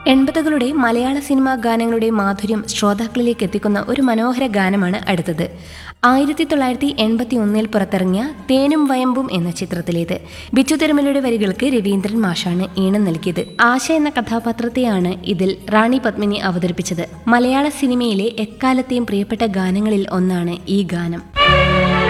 എൺപതുകളുടെ മലയാള cinema ഗാനങ്ങളുടെ മാധുര്യം ശ്രോതാക്കളിലേക്ക് എത്തിക്കുന്ന ഒരു മനോഹര ഗാനമാണ് അടുത്തത്. 1981 പുറത്തിറങ്ങിയ തേനും വയമ്പും എന്ന ചിത്രത്തിലേത്. ബിച്ചു തിരുമലയുടെ വരികൾക്ക് രവീന്ദ്രൻ മാഷാണ് ഈണം നൽകിയത്. ആശ എന്ന കഥാപാത്രത്തെയാണ് ഇതിൽ റാണി പത്മിനി അവതരിപ്പിച്ചത്. മലയാള സിനിമയിലെ എക്കാലത്തെയും പ്രിയപ്പെട്ട ഗാനങ്ങളിൽ ഒന്നാണ് ഈ ഗാനം.